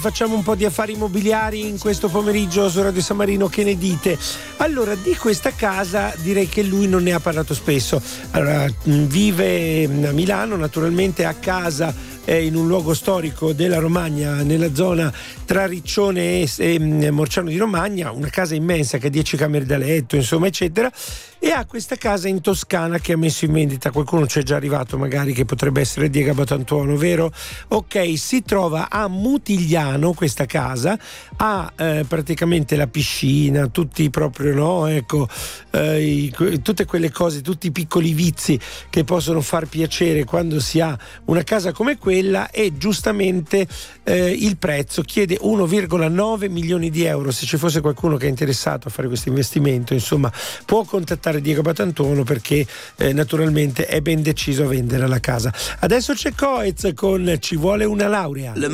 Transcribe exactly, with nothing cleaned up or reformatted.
Facciamo un po' di affari immobiliari in questo pomeriggio su Radio San Marino, che ne dite? Allora, di questa casa direi che lui non ne ha parlato spesso. Allora, vive a Milano, naturalmente a casa eh, in un luogo storico della Romagna, nella zona tra Riccione e, e Morciano di Romagna, una casa immensa che ha dieci camere da letto, insomma, eccetera. E ha questa casa in Toscana che ha messo in vendita. Qualcuno c'è già arrivato, magari, che potrebbe essere Diego Batantuono, vero? Ok, si trova a Mutigliano questa casa, ha eh, praticamente la piscina, tutti proprio, no? Ecco, eh, i, tutte quelle cose, tutti i piccoli vizi che possono far piacere quando si ha una casa come quella, e giustamente eh, il prezzo chiede uno virgola nove milioni di euro. Se ci fosse qualcuno che è interessato a fare questo investimento, insomma, può contattare Diego Batantuono, perché eh, naturalmente è ben deciso a vendere la casa. Adesso c'è Coez con Ci vuole una laurea.